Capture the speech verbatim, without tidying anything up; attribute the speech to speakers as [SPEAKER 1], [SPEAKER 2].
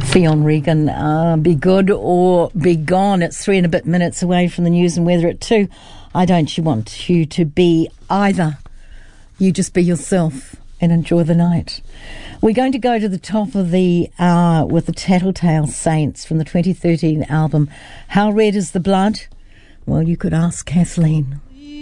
[SPEAKER 1] Fionn Regan, uh, be good or be gone. It's three and a bit minutes away from the news and weather at two. I don't you want you to be either. You just be yourself and enjoy the night. We're going to go to the top of the hour with the Tattletale Saints from the twenty thirteen album How Red Is the Blood? Well, you could ask Kathleen.